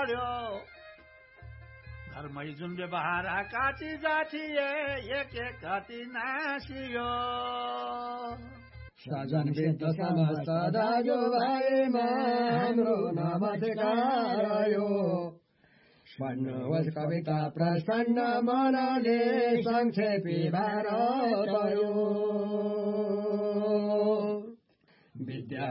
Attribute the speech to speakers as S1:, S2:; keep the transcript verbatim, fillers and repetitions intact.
S1: पर्यो घरमै जुन व्यवहार काटी जाथिए एक एक कति नासियो
S2: सजन विद्ध समस्त दाजु भाइमा हाम्रो नमस्कारयो भन्नुहोस् कविता प्रसन्न मनले संक्षेपी भारत विद्या